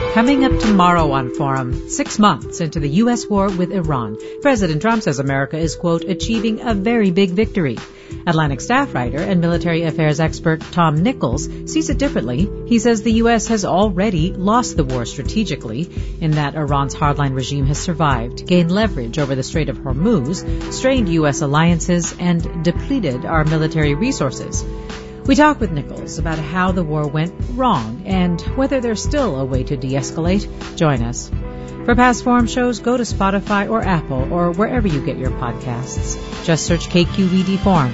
Coming up tomorrow on Forum, 6 months into the U.S. war with Iran, President Trump says America is, quote, achieving a very big victory. Atlantic staff writer and military affairs expert Tom Nichols sees it differently. He says the U.S. has already lost the war strategically, in that Iran's hardline regime has survived, gained leverage over the Strait of Hormuz, strained U.S. alliances, and depleted our military resources. We talk with Nichols about how the war went wrong and whether there's still a way to de-escalate. Join us. For past Forum shows, go to Spotify or Apple or wherever you get your podcasts. Just search KQED Forum.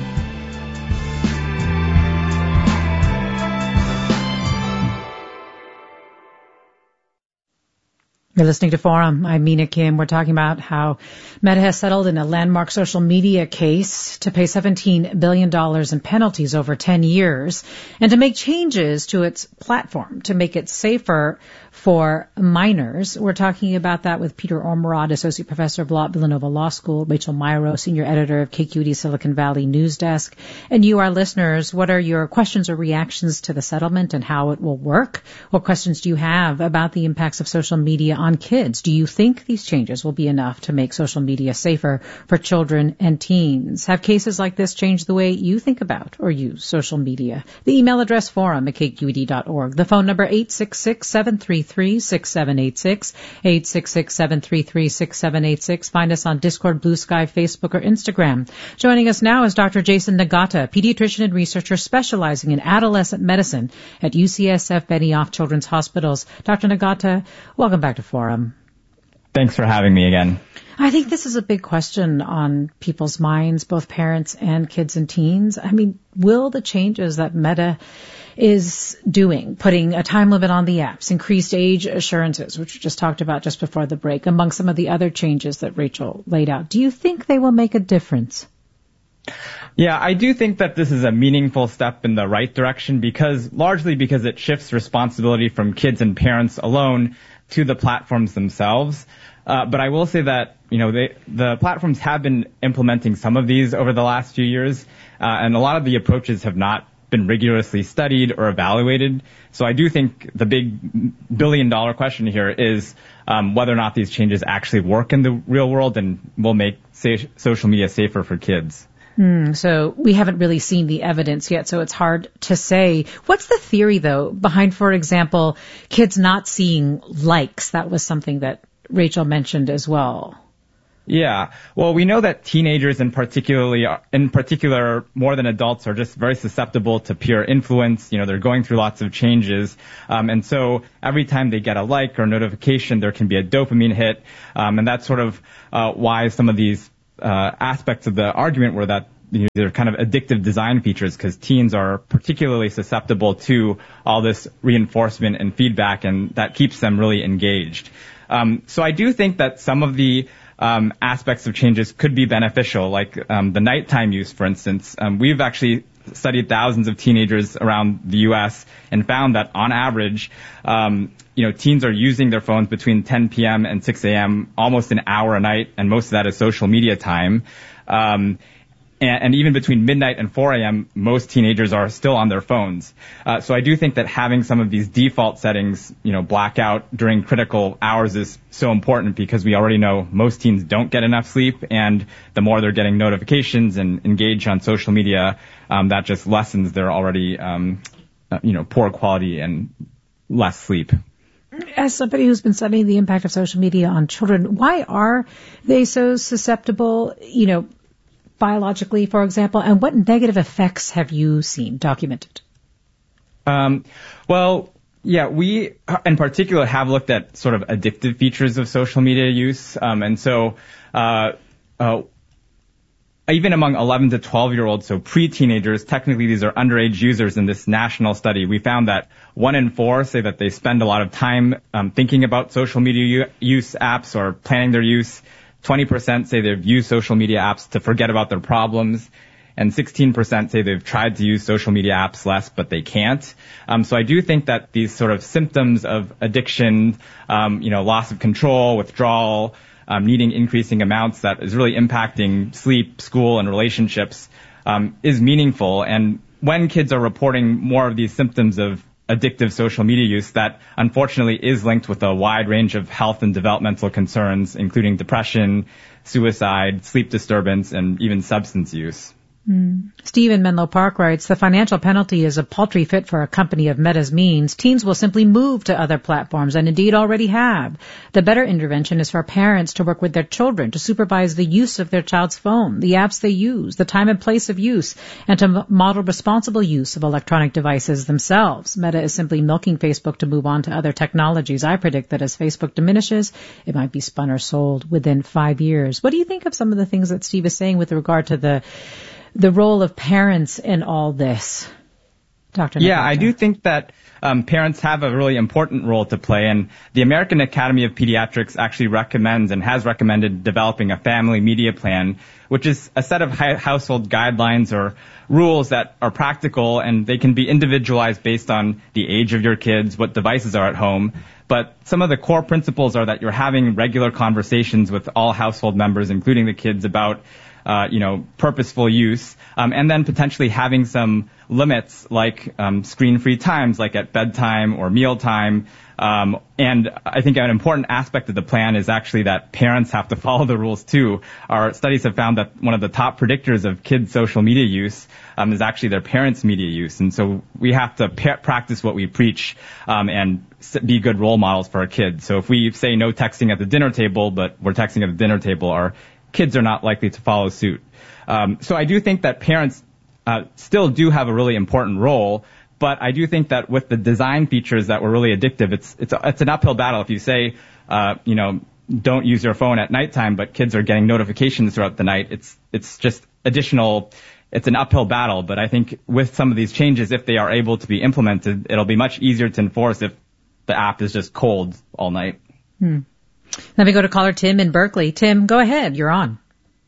You're listening to Forum. I'm Mina Kim. We're talking about how Meta has settled in a landmark social media case to pay $17 billion in penalties over 10 years and to make changes to its platform to make it safer for minors. We're talking about that with Peter Ormerod, Associate Professor of Law at Villanova Law School, Rachel Myrow, Senior Editor of KQED Silicon Valley News Desk. And you, our listeners, what are your questions or reactions to the settlement and how it will work? What questions do you have about the impacts of social media on kids? Do you think these changes will be enough to make social media safer for children and teens? Have cases like this changed the way you think about or use social media? The email address forum@kqed.org. The phone number 866-733-6786, 866-733-6786. Find us on Discord, Blue Sky, Facebook, or Instagram. Joining us now is Dr. Jason Nagata, pediatrician and researcher specializing in adolescent medicine at UCSF Benioff Children's Hospitals. Dr. Nagata, welcome back to Forum. Thanks for having me again. I think this is a big question on people's minds, both parents and kids and teens. I mean, will the changes that Meta is doing, putting a time limit on the apps, increased age assurances, which we just talked about just before the break, among some of the other changes that Rachel laid out, do you think they will make a difference? Yeah, I do think that this is a meaningful step in the right direction largely because it shifts responsibility from kids and parents alone to the platforms themselves. But I will say that, the platforms have been implementing some of these over the last few years, and a lot of the approaches have not been rigorously studied or evaluated. So I do think the big billion-dollar question here is whether or not these changes actually work in the real world and will make social media safer for kids. So we haven't really seen the evidence yet, so it's hard to say. What's the theory, though, behind, for example, kids not seeing likes? That was something that Rachel mentioned as well. Yeah. Well, we know that teenagers in particular, more than adults, are just very susceptible to peer influence. They're going through lots of changes. And so every time they get a like or notification, there can be a dopamine hit. And that's sort of why some of these aspects of the argument were that they're kind of addictive design features because teens are particularly susceptible to all this reinforcement and feedback, and that keeps them really engaged. So I do think that some of the aspects of changes could be beneficial, like the nighttime use, for instance. We've actually studied thousands of teenagers around the U.S. and found that on average, teens are using their phones between 10 p.m. and 6 a.m. almost an hour a night, and most of that is social media time. And even between midnight and 4 a.m., most teenagers are still on their phones. So I do think that having some of these default settings, black out during critical hours is so important because we already know most teens don't get enough sleep, and the more they're getting notifications and engage on social media, that just lessens their already, poor quality and less sleep. As somebody who's been studying the impact of social media on children, why are they so susceptible, biologically, for example, and what negative effects have you seen documented? We in particular have looked at sort of addictive features of social media use. And so even among 11 to 12-year-olds, so pre-teenagers, technically these are underage users in this national study, we found that 1 in 4 say that they spend a lot of time thinking about social media use apps or planning their use. 20% say they've used social media apps to forget about their problems, and 16% say they've tried to use social media apps less, but they can't. So I do think that these sort of symptoms of addiction, loss of control, withdrawal, needing increasing amounts that is really impacting sleep, school, and relationships, is meaningful. And when kids are reporting more of these symptoms of addictive social media use that unfortunately is linked with a wide range of health and developmental concerns, including depression, suicide, sleep disturbance, and even substance use. Steve in Menlo Park writes, the financial penalty is a paltry fit for a company of Meta's means. Teens will simply move to other platforms and indeed already have. The better intervention is for parents to work with their children to supervise the use of their child's phone, the apps they use, the time and place of use, and to model responsible use of electronic devices themselves. Meta is simply milking Facebook to move on to other technologies. I predict that as Facebook diminishes, it might be spun or sold within 5 years. What do you think of some of the things that Steve is saying with regard to the role of parents in all this? Dr. Yeah, I do think that parents have a really important role to play, and the American Academy of Pediatrics actually recommends and has recommended developing a family media plan, which is a set of household guidelines or rules that are practical, and they can be individualized based on the age of your kids, what devices are at home. But some of the core principles are that you're having regular conversations with all household members, including the kids, about purposeful use, and then potentially having some limits like screen-free times, like at bedtime or mealtime. And I think an important aspect of the plan is actually that parents have to follow the rules too. Our studies have found that one of the top predictors of kids' social media use is actually their parents' media use. And so we have to practice what we preach and be good role models for our kids. So if we say no texting at the dinner table, but we're texting at the dinner table, our kids are not likely to follow suit. So I do think that parents still do have a really important role, but I do think that with the design features that were really addictive, it's an uphill battle. If you say, don't use your phone at nighttime, but kids are getting notifications throughout the night, it's just additional. It's an uphill battle, but I think with some of these changes, if they are able to be implemented, it'll be much easier to enforce if the app is just cold all night. Let me go to caller Tim in Berkeley. Tim, go ahead. You're on.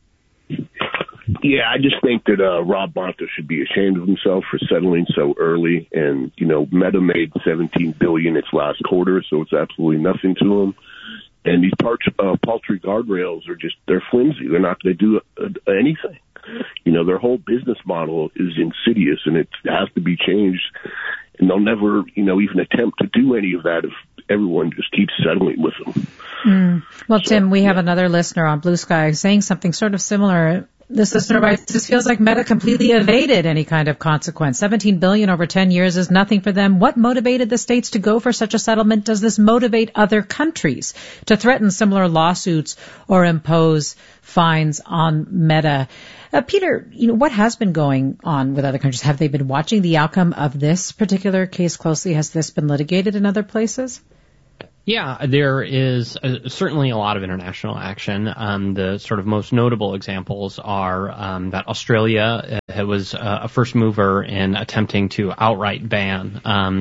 Yeah, I just think that Rob Bonta should be ashamed of himself for settling so early. And, Meta made $17 billion its last quarter, so it's absolutely nothing to them. And these paltry guardrails they're flimsy. They're not going to do anything. Their whole business model is insidious, and it has to be changed. And they'll never, even attempt to do any of that if everyone just keeps settling with them. Well, Tim, we have another listener on Blue Sky saying something sort of similar. This listener writes, this feels like Meta completely evaded any kind of consequence. $17 billion over 10 years is nothing for them. What motivated the states to go for such a settlement? Does this motivate other countries to threaten similar lawsuits or impose fines on Meta? Peter, what has been going on with other countries? Have they been watching the outcome of this particular case closely? Has this been litigated in other places? Yeah, there is certainly a lot of international action. The sort of most notable examples are that Australia was a first mover in attempting to outright ban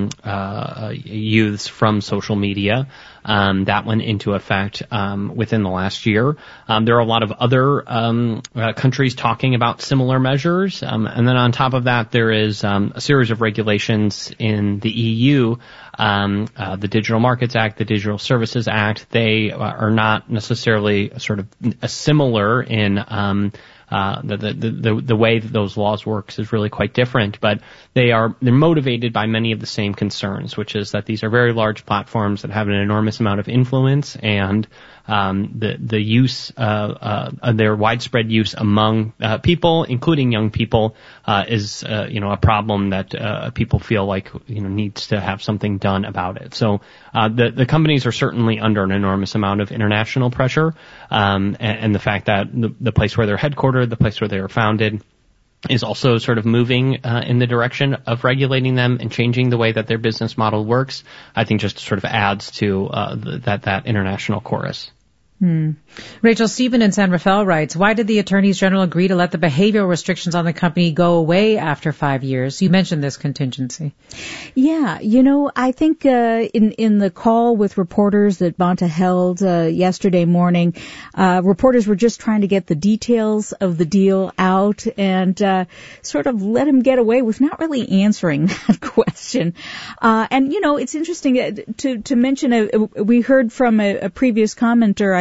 youths from social media. That went into effect within the last year. There are a lot of other countries talking about similar measures. And then on top of that, there is a series of regulations in the EU, the Digital Markets Act, the Digital Services Act. They are not necessarily sort of similar in the way that those laws works is really quite different, but they're motivated by many of the same concerns, which is that these are very large platforms that have an enormous amount of influence, and the use their widespread use among people, including young people, is a problem that people feel like needs to have something done about it. So the companies are certainly under an enormous amount of international pressure, and the fact that the place where they're headquartered, the place where they were founded, is also sort of moving in the direction of regulating them and changing the way that their business model works, I think just sort of adds to that international chorus. Rachel Stephen in San Rafael writes, why did the attorneys general agree to let the behavioral restrictions on the company go away after 5 years? You mentioned this contingency. Yeah, I think in the call with reporters that Bonta held yesterday morning, reporters were just trying to get the details of the deal out and sort of let him get away with not really answering that question. And it's interesting to mention, we heard from a previous commenter,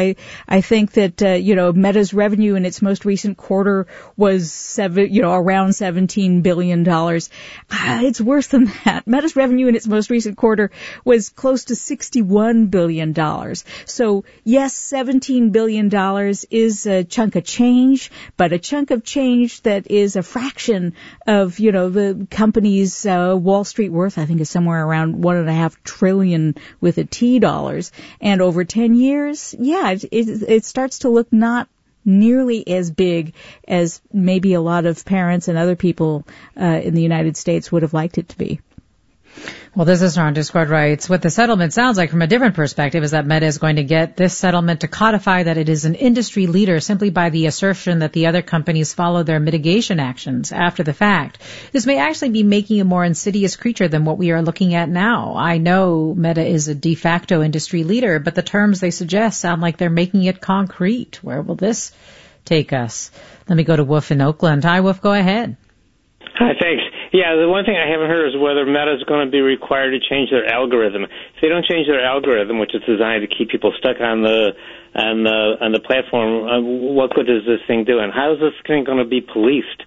I think that, Meta's revenue in its most recent quarter was around $17 billion. It's worse than that. Meta's revenue in its most recent quarter was close to $61 billion. So yes, $17 billion is a chunk of change, but a chunk of change that is a fraction of, the company's Wall Street worth, I think, is somewhere around $1.5 trillion with a T dollars. And over 10 years, it starts to look not nearly as big as maybe a lot of parents and other people in the United States would have liked it to be. Well, this listener on Discord writes, what the settlement sounds like from a different perspective is that Meta is going to get this settlement to codify that it is an industry leader simply by the assertion that the other companies follow their mitigation actions after the fact. This may actually be making a more insidious creature than what we are looking at now. I know Meta is a de facto industry leader, but the terms they suggest sound like they're making it concrete. Where will this take us? Let me go to Wolf in Oakland. Hi, Wolf, go ahead. Hi, thanks. Yeah, the one thing I haven't heard is whether Meta is going to be required to change their algorithm. If they don't change their algorithm, which is designed to keep people stuck on the platform, what good does this thing do? And how is this thing going to be policed?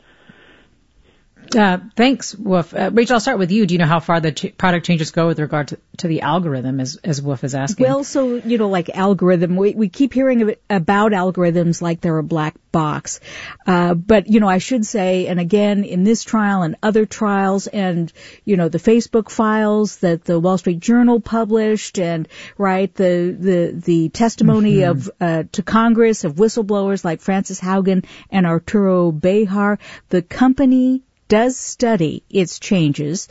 Thanks, Wolf. Rachel, I'll start with you. Do you know how far the product changes go with regard to the algorithm, as Wolf is asking? Well, so, like algorithm, we keep hearing about algorithms like they're a black box. But, I should say, and again, in this trial and other trials and, the Facebook files that the Wall Street Journal published and, right, the testimony of, to Congress of whistleblowers like Frances Haugen and Arturo Bejar, the company does study its changes.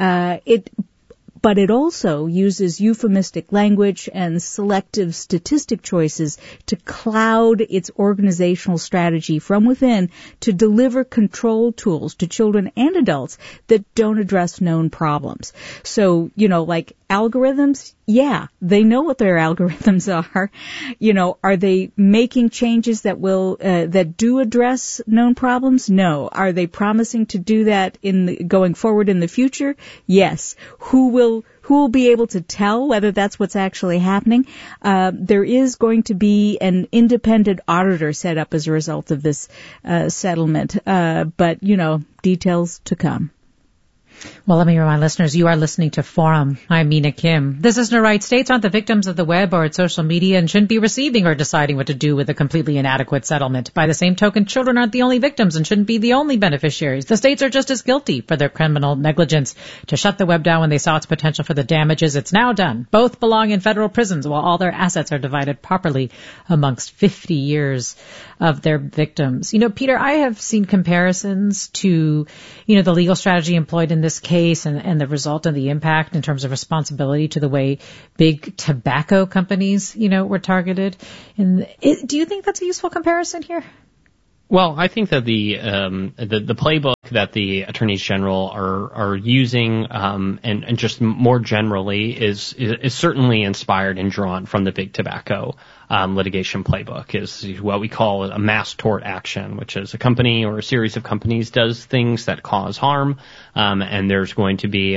But it also uses euphemistic language and selective statistic choices to cloud its organizational strategy from within to deliver control tools to children and adults that don't address known problems. So, like algorithms, they know what their algorithms are. Are they making changes that will, that do address known problems? No. Are they promising to do that going forward in the future? Yes. Who will be able to tell whether that's what's actually happening? There is going to be an independent auditor set up as a result of this settlement. But, details to come. Well, let me remind listeners, you are listening to Forum. I'm Mina Kim. This listener writes, states aren't the victims of the web or its social media and shouldn't be receiving or deciding what to do with a completely inadequate settlement. By the same token, children aren't the only victims and shouldn't be the only beneficiaries. The states are just as guilty for their criminal negligence to shut the web down when they saw its potential for the damages it's now done. Both belong in federal prisons while all their assets are divided properly amongst 50 years of their victims. Peter, I have seen comparisons to, the legal strategy employed in this case and the result and the impact in terms of responsibility to the way big tobacco companies, were targeted. And do you think that's a useful comparison here? Well, I think that the playbook that the attorneys general are using, and just more generally is certainly inspired and drawn from the big tobacco litigation playbook, is what we call a mass tort action, which is a company or a series of companies does things that cause harm, and there's going to be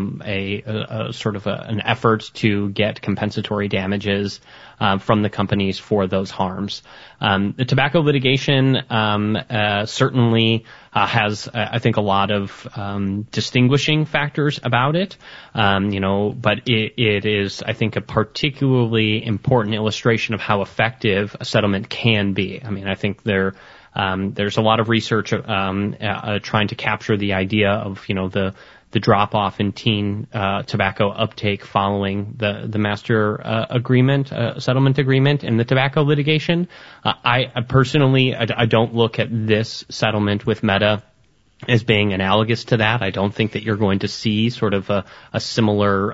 a sort of an effort to get compensatory damages from the companies for those harms. The tobacco litigation certainly has, I think, a lot of distinguishing factors about it, but it is, I think, a particularly important illustration of how effective a settlement can be. I mean, I think there's a lot of research trying to capture the idea of, the drop-off in teen tobacco uptake following the master settlement agreement in the tobacco litigation. I personally don't look at this settlement with Meta as being analogous to that. I don't think that you're going to see sort of a similar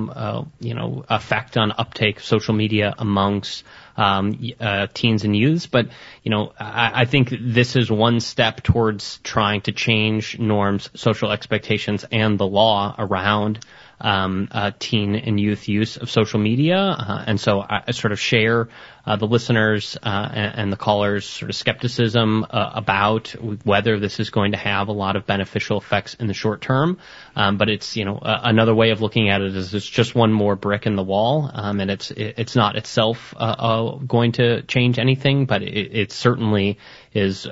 effect on uptake of social media amongst teens and youths, but I think this is one step towards trying to change norms, social expectations, and the law around teen and youth use of social media, and so I sort of share the listeners and the callers' sort of skepticism about whether this is going to have a lot of beneficial effects in the short term. But it's, another way of looking at it is it's just one more brick in the wall, and it's not itself going to change anything, but it certainly is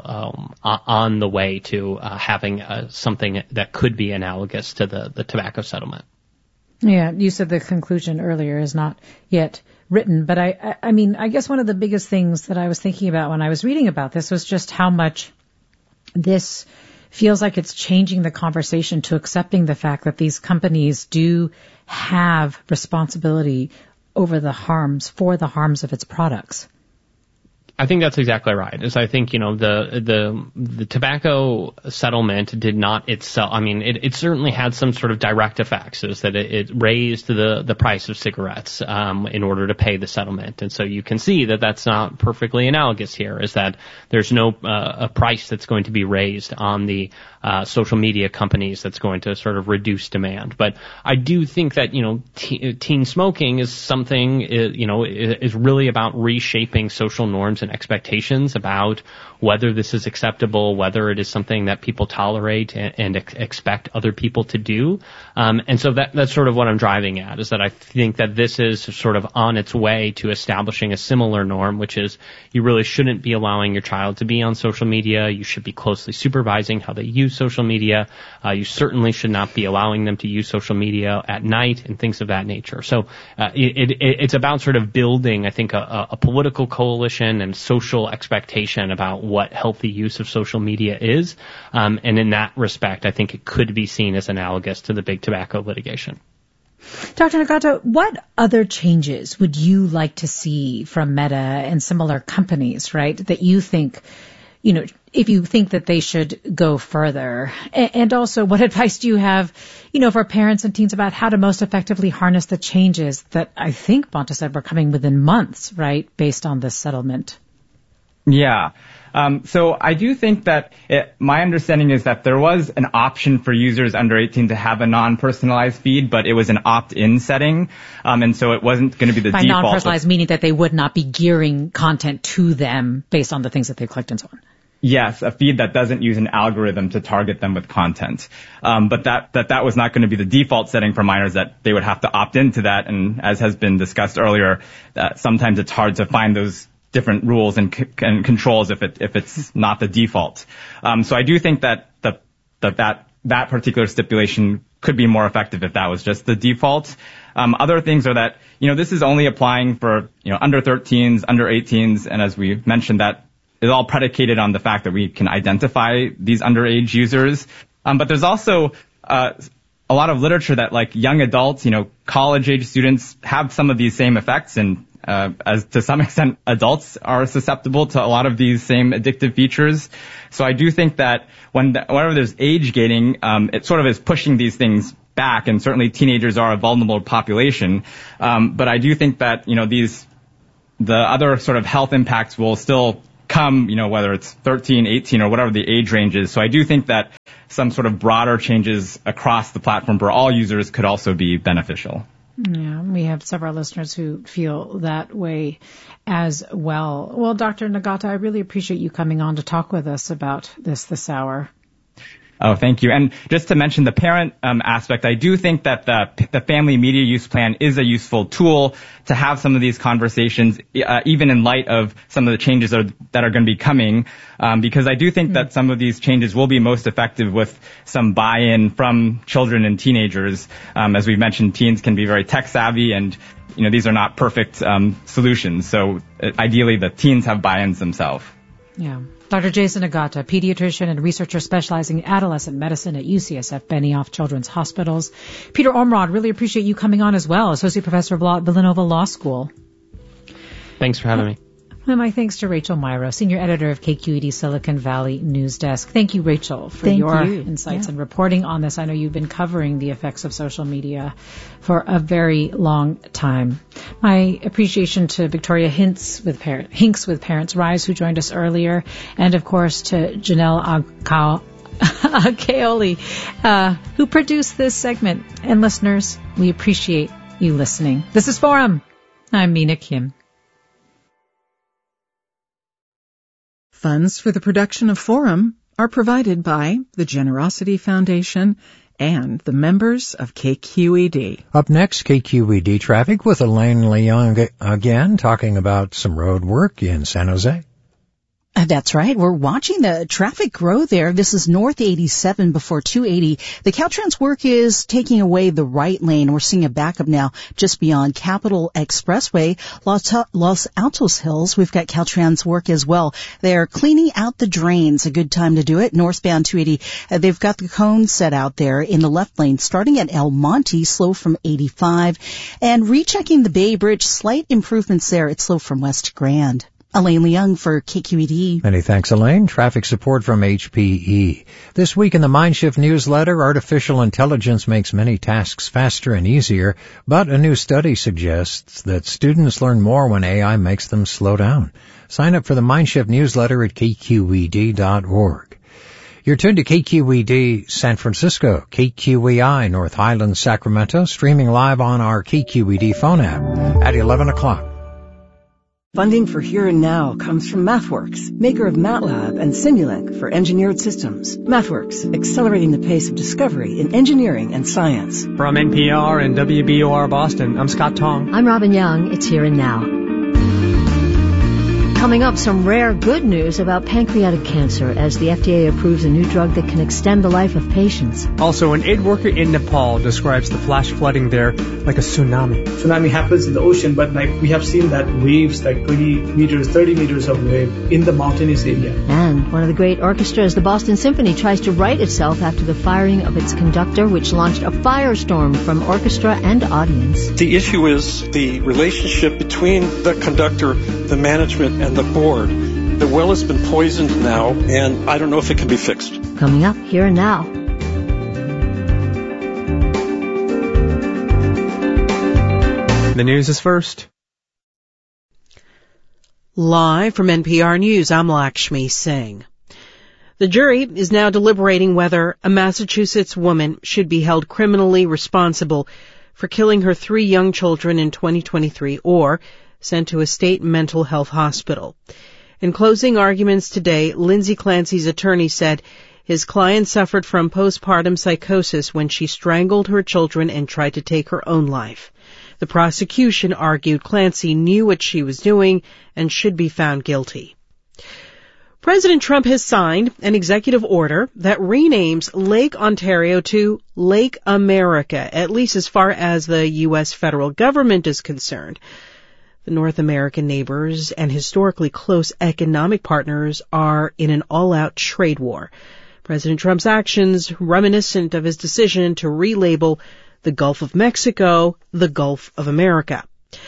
on the way to having something that could be analogous to the tobacco settlement. Yeah, you said the conclusion earlier is not yet written, but I mean, I guess one of the biggest things that I was thinking about when I was reading about this was just how much this feels like it's changing the conversation to accepting the fact that these companies do have responsibility for the harms of its products. I think that's exactly right. I think, the tobacco settlement did not itself, it certainly had some sort of direct effects, is that it raised the price of cigarettes, in order to pay the settlement. And so you can see that that's not perfectly analogous here, is that there's no, a price that's going to be raised on the, social media companies that's going to sort of reduce demand. But I do think that, teen smoking is something, is really about reshaping social norms and expectations about whether this is acceptable, whether it is something that people tolerate and expect other people to do. And so that's sort of what I'm driving at, is that I think that this is sort of on its way to establishing a similar norm, which is you really shouldn't be allowing your child to be on social media. You should be closely supervising how they use social media. You certainly should not be allowing them to use social media at night and things of that nature. So it's about sort of building, I think, a political coalition and social expectation about what healthy use of social media is. And in that respect, I think it could be seen as analogous to the big tobacco litigation. Dr. Nagata, what other changes would you like to see from Meta and similar companies, right, that you think, if you think that they should go further? And also, what advice do you have, for parents and teens about how to most effectively harness the changes that I think Bonta said were coming within months, right, based on this settlement? Yeah. So I do think that my understanding is that there was an option for users under 18 to have a non-personalized feed, but it was an opt-in setting. And so it wasn't going to be the default. By non-personalized, meaning that they would not be gearing content to them based on the things that they clicked and so on. Yes, a feed that doesn't use an algorithm to target them with content. But that was not going to be the default setting for minors, that they would have to opt into that. And as has been discussed earlier, sometimes it's hard to find those different rules and controls if it's not the default. So I do think that that particular stipulation could be more effective if that was just the default. Other things are that, this is only applying for, under 13s, under 18s, and as we mentioned, that is all predicated on the fact that we can identify these underage users. But there's also a lot of literature that, like, young adults, college-age students have some of these same effects, and as to some extent adults are susceptible to a lot of these same addictive features. So I do think that whenever there's age gating, it sort of is pushing these things back, and certainly teenagers are a vulnerable population. But I do think that, the other sort of health impacts will still come, whether it's 13, 18, or whatever the age range is. So I do think that some sort of broader changes across the platform for all users could also be beneficial. Yeah, we have several listeners who feel that way as well. Well, Dr. Nagata, I really appreciate you coming on to talk with us about this hour. Oh, thank you. And just to mention the parent aspect, I do think that the family media use plan is a useful tool to have some of these conversations, even in light of some of the changes that are going to be coming, because I do think that some of these changes will be most effective with some buy-in from children and teenagers. As we mentioned, teens can be very tech savvy, and these are not perfect solutions. So ideally, the teens have buy-ins themselves. Yeah. Dr. Jason Nagata, pediatrician and researcher specializing in adolescent medicine at UCSF Benioff Children's Hospitals. Peter Ormrod, really appreciate you coming on as well, Associate Professor of Villanova Law School. Thanks for having me. And my thanks to Rachel Myrow, Senior Editor of KQED Silicon Valley News Desk. Thank you, Rachel, for your insights and reporting on this. I know you've been covering the effects of social media for a very long time. My appreciation to Victoria Hinks with Parents Rise, who joined us earlier, and of course to Janelle Akaoli, who produced this segment. And listeners, we appreciate you listening. This is Forum. I'm Mina Kim. Funds for the production of Forum are provided by the Generosity Foundation and the members of KQED. Up next, KQED Traffic with Elaine Leung again, talking about some road work in San Jose. That's right. We're watching the traffic grow there. This is North 87 before 280. The Caltrans work is taking away the right lane. We're seeing a backup now just beyond Capitol Expressway, Los Altos Hills. We've got Caltrans work as well. They're cleaning out the drains. A good time to do it. Northbound 280. They've got the cone set out there in the left lane, starting at El Monte, slow from 85. And rechecking the Bay Bridge, slight improvements there. It's slow from West Grand. Elaine Leung for KQED. Many thanks, Elaine. Traffic support from HPE. This week in the Mindshift newsletter, artificial intelligence makes many tasks faster and easier, but a new study suggests that students learn more when AI makes them slow down. Sign up for the Mindshift newsletter at kqed.org. You're tuned to KQED San Francisco, KQEI North Highlands, Sacramento, streaming live on our KQED phone app at 11 o'clock. Funding for Here and Now comes from MathWorks, maker of MATLAB and Simulink for engineered systems. MathWorks, accelerating the pace of discovery in engineering and science. From NPR and WBOR Boston, I'm Scott Tong. I'm Robin Young. It's Here and Now. Coming up, some rare good news about pancreatic cancer as the FDA approves a new drug that can extend the life of patients. Also, an aid worker in Nepal describes the flash flooding there like a tsunami. Tsunami happens in the ocean, but we have seen that waves, like 20 meters, 30 meters of wave in the mountainous area. And one of the great orchestras, the Boston Symphony, tries to right itself after the firing of its conductor, which launched a firestorm from orchestra and audience. The issue is the relationship between the conductor, the management, and the board. The well has been poisoned now, and I don't know if it can be fixed. Coming up, Here and Now. The news is first. Live from NPR News, I'm Lakshmi Singh. The jury is now deliberating whether a Massachusetts woman should be held criminally responsible for killing her 3 young children in 2023 or sent to a state mental health hospital. In closing arguments today, Lindsay Clancy's attorney said his client suffered from postpartum psychosis when she strangled her children and tried to take her own life. The prosecution argued Clancy knew what she was doing and should be found guilty. President Trump has signed an executive order that renames Lake Ontario to Lake America, at least as far as the U.S. federal government is concerned. The North American neighbors and historically close economic partners are in an all-out trade war. President Trump's actions reminiscent of his decision to relabel the Gulf of Mexico the Gulf of America.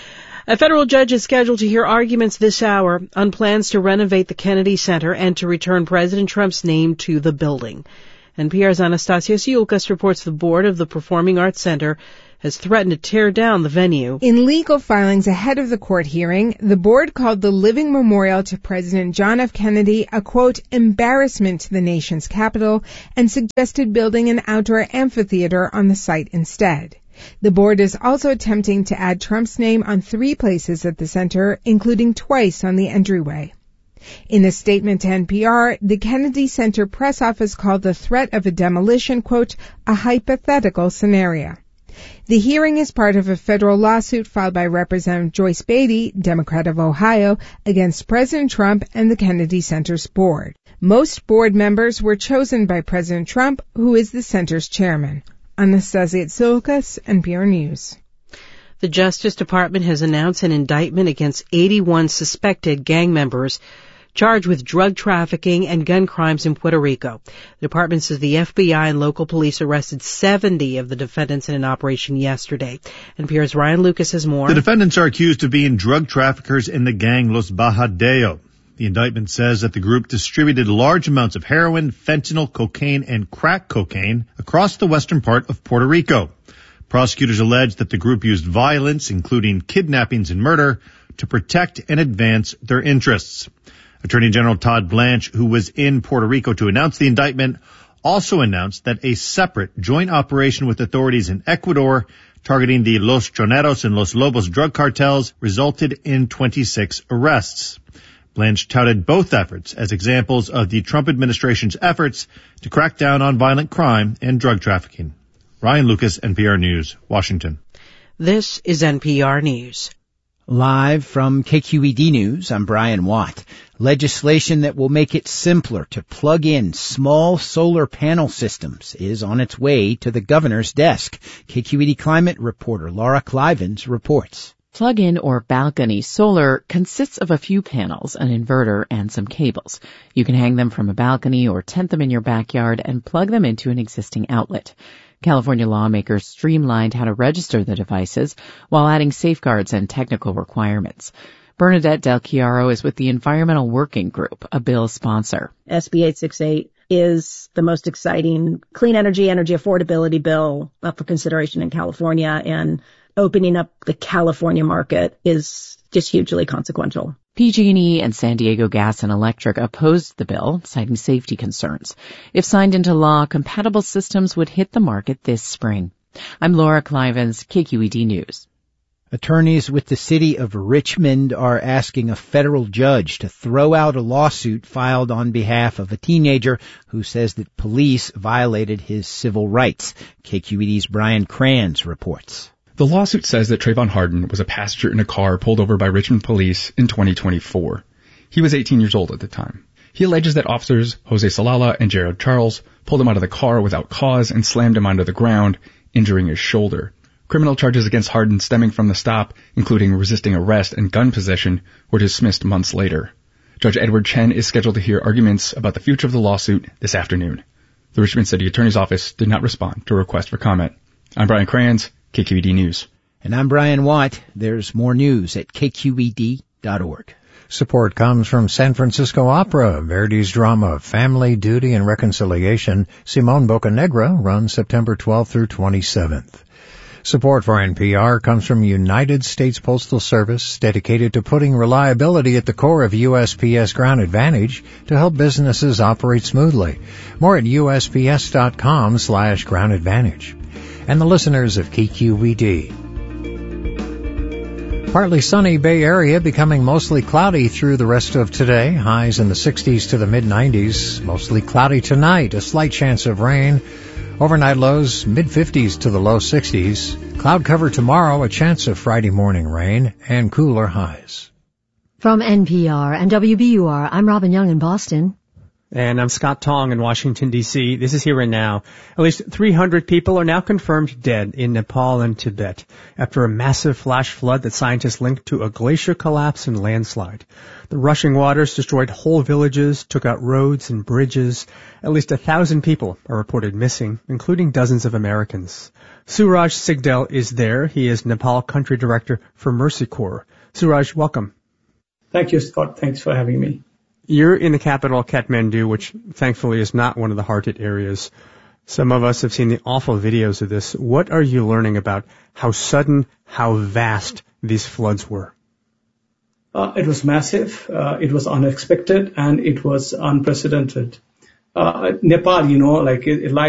A federal judge is scheduled to hear arguments this hour on plans to renovate the Kennedy Center and to return President Trump's name to the building. NPR's Anastasia Siulkas reports the board of the Performing Arts Center has threatened to tear down the venue. In legal filings ahead of the court hearing, the board called the living memorial to President John F. Kennedy a, quote, embarrassment to the nation's capital and suggested building an outdoor amphitheater on the site instead. The board is also attempting to add Trump's name on 3 places at the center, including twice on the entryway. In a statement to NPR, the Kennedy Center press office called the threat of a demolition, quote, a hypothetical scenario. The hearing is part of a federal lawsuit filed by Representative Joyce Beatty, Democrat of Ohio, against President Trump and the Kennedy Center's board. Most board members were chosen by President Trump, who is the center's chairman. Anastasia Siulkas, NPR News. The Justice Department has announced an indictment against 81 suspected gang members charged with drug trafficking and gun crimes in Puerto Rico. The department says the FBI and local police arrested 70 of the defendants in an operation yesterday. NPR's Ryan Lucas has more. The defendants are accused of being drug traffickers in the gang Los Bajadeo. The indictment says that the group distributed large amounts of heroin, fentanyl, cocaine, and crack cocaine across the western part of Puerto Rico. Prosecutors allege that the group used violence, including kidnappings and murder, to protect and advance their interests. Attorney General Todd Blanche, who was in Puerto Rico to announce the indictment, also announced that a separate joint operation with authorities in Ecuador targeting the Los Choneros and Los Lobos drug cartels resulted in 26 arrests. Blanche touted both efforts as examples of the Trump administration's efforts to crack down on violent crime and drug trafficking. Ryan Lucas, NPR News, Washington. This is NPR News. Live from KQED News, I'm Brian Watt. Legislation that will make it simpler to plug in small solar panel systems is on its way to the governor's desk. KQED climate reporter Laura Clivens reports. Plug-in or balcony solar consists of a few panels, an inverter, and some cables. You can hang them from a balcony or tent them in your backyard and plug them into an existing outlet. California lawmakers streamlined how to register the devices while adding safeguards and technical requirements. Bernadette Del Chiaro is with the Environmental Working Group, a bill sponsor. SB 868 is the most exciting clean energy affordability bill up for consideration in California, and opening up the California market is just hugely consequential. PG&E and San Diego Gas and Electric opposed the bill, citing safety concerns. If signed into law, compatible systems would hit the market this spring. I'm Laura Clivens, KQED News. Attorneys with the city of Richmond are asking a federal judge to throw out a lawsuit filed on behalf of a teenager who says that police violated his civil rights. KQED's Brian Kranz reports. The lawsuit says that Trayvon Harden was a passenger in a car pulled over by Richmond police in 2024. He was 18 years old at the time. He alleges that officers Jose Salala and Jared Charles pulled him out of the car without cause and slammed him onto the ground, injuring his shoulder. Criminal charges against Harden stemming from the stop, including resisting arrest and gun possession, were dismissed months later. Judge Edward Chen is scheduled to hear arguments about the future of the lawsuit this afternoon. The Richmond City Attorney's Office did not respond to a request for comment. I'm Brian Kranz, KQED News. And I'm Brian Watt. There's more news at kqed.org. Support comes from San Francisco Opera. Verdi's drama Family, Duty, and Reconciliation, Simón Bocanegra, runs September 12th through 27th. Support for NPR comes from United States Postal Service, dedicated to putting reliability at the core of USPS Ground Advantage to help businesses operate smoothly. More at USPS.com/Ground Advantage. And the listeners of KQED. Partly sunny Bay Area, becoming mostly cloudy through the rest of today. Highs in the 60s to the mid-90s. Mostly cloudy tonight, a slight chance of rain. Overnight lows mid-50s to the low 60s. Cloud cover tomorrow, a chance of Friday morning rain, and cooler highs. From NPR and WBUR, I'm Robin Young in Boston. And I'm Scott Tong in Washington, D.C. This is Here and Now. At least 300 people are now confirmed dead in Nepal and Tibet after a massive flash flood that scientists linked to a glacier collapse and landslide. The rushing waters destroyed whole villages, took out roads and bridges. At least 1,000 people are reported missing, including dozens of Americans. Suraj Sigdel is there. He is Nepal Country Director for Mercy Corps. Suraj, welcome. Thank you, Scott. Thanks for having me. You're in the capital, Kathmandu, which thankfully is not one of the hard-hit areas. Some of us have seen the awful videos of this. What are you learning about how sudden, how vast these floods were? It was massive, it was unexpected, and it was unprecedented. Nepal, it lies